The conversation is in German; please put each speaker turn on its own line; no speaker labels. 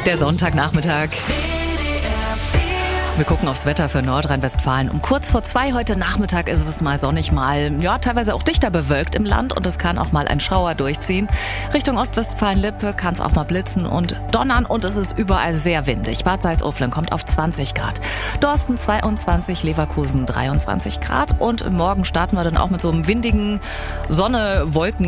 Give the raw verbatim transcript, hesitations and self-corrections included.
Der Sonntagnachmittag. Wir gucken aufs Wetter für Nordrhein-Westfalen. Um kurz vor zwei heute Nachmittag ist es mal sonnig, mal ja teilweise auch dichter bewölkt im Land und es kann auch mal ein Schauer durchziehen. Richtung Ostwestfalen-Lippe kann es auch mal blitzen und donnern und es ist überall sehr windig. Bad Salzuflen kommt auf zwanzig Grad, Dorsten zweiundzwanzig, Leverkusen dreiundzwanzig Grad und morgen starten wir dann auch mit so einem windigen Sonne-Wolken